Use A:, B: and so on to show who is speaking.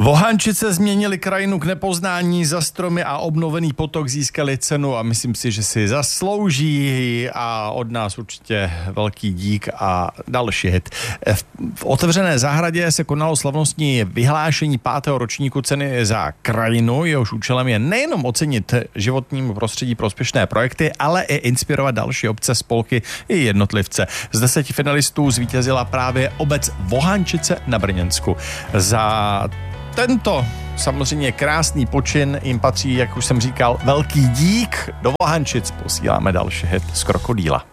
A: Vohančice změnili krajinu k nepoznání, za stromy a obnovený potok získali cenu a myslím si, že si zaslouží a od nás určitě velký dík a další hit. V otevřené zahradě se konalo slavnostní vyhlášení 5. ročníku ceny za krajinu, jehož účelem je nejenom ocenit životnímu prostředí prospěšné projekty, ale i inspirovat další obce, spolky i jednotlivce. Z 10 finalistů zvítězila právě obec Vohančice na Brněnsku. Za tento samozřejmě krásný počin jim patří, jak už jsem říkal, velký dík. Do Vohančic posíláme další hit z Krokodýla.